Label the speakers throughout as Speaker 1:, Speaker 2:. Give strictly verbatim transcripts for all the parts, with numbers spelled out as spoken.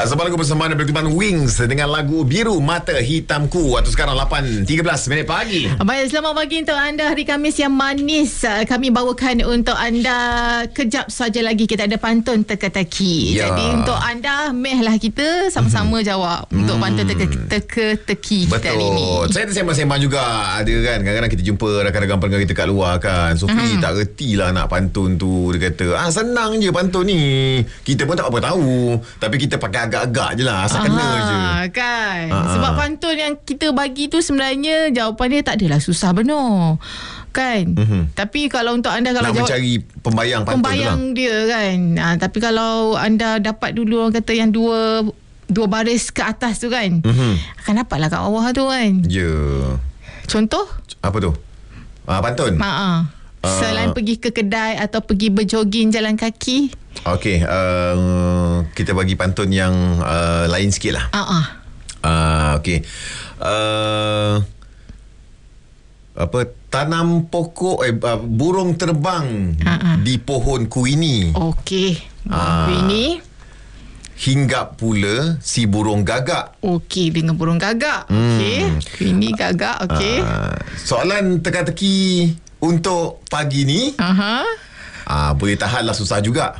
Speaker 1: Uh, Sembang lagu bersama berkembang Wings dengan lagu Biru Mata Hitamku. Waktu sekarang lapan tiga belas minit pagi.
Speaker 2: Baik, selamat pagi untuk anda hari Khamis yang manis. Kami bawakan untuk anda kejap saja lagi kita ada pantun teka-teki.
Speaker 1: Ya.
Speaker 2: Jadi untuk anda mehlah kita sama-sama mm-hmm. jawab mm. untuk pantun teka-teki kita hari ini.
Speaker 1: Betul. Saya tersembang-sembang juga ada kan. Kadang-kadang kita jumpa rakan-rakan pendengar kita kat luar kan. Sofi mm. tak reti lah nak pantun tu. Dia kata ah senang je pantun ni. Kita pun tak apa tahu. Tapi kita pakai agak-agak je lah. Asal Aha, kena je
Speaker 2: kan.
Speaker 1: Aha.
Speaker 2: Sebab pantun yang kita bagi tu sebenarnya jawapan dia tak adalah susah benar kan. Mm-hmm. Tapi kalau untuk anda kalau
Speaker 1: nak
Speaker 2: jawab,
Speaker 1: mencari pembayang pantun
Speaker 2: pembayang
Speaker 1: tu lah.
Speaker 2: dia kan. Ha, tapi kalau anda dapat dulu orang kata yang dua dua baris ke atas tu kan. Mm-hmm. Akan dapatlah kat bawah tu kan. Ya. Yeah. Contoh?
Speaker 1: Apa tu? Ah, pantun?
Speaker 2: Haa. Uh, Selain pergi ke kedai atau pergi berjoging jalan kaki. Okey,
Speaker 1: uh, kita bagi pantun yang uh, lain sikit lah.
Speaker 2: Uh-uh.
Speaker 1: Uh, Okey. Uh, apa tanam pokok eh, uh, burung terbang uh-uh. di pohon kuini.
Speaker 2: Okey. Uh, kuini.
Speaker 1: Hinggap pula si burung gagak.
Speaker 2: Okey, dengan burung gagak. Okey. Hmm. Kuini gagak. Okey. Uh,
Speaker 1: soalan teka-teki untuk pagi ni. Aha. Ah, boleh tahan lah, susah juga.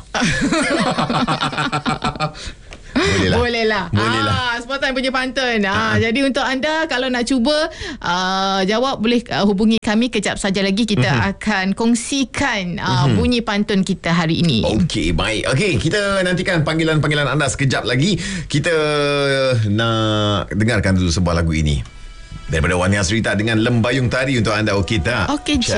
Speaker 1: Boleh lah.
Speaker 2: Boleh lah.
Speaker 1: Boleh lah.
Speaker 2: Ah, sepatutnya punya pantun. Ah, jadi untuk anda kalau nak cuba uh, jawab boleh uh, hubungi kami kejap saja lagi kita uh-huh. akan kongsikan uh, uh-huh. bunyi pantun kita hari ini.
Speaker 1: Okey, baik. Okey, kita nantikan panggilan-panggilan anda sekejap lagi. Kita nak dengarkan dulu sebuah lagu ini daripada Wani Asrita dengan Lembayung Tari untuk anda. Okey tak?
Speaker 2: Okey.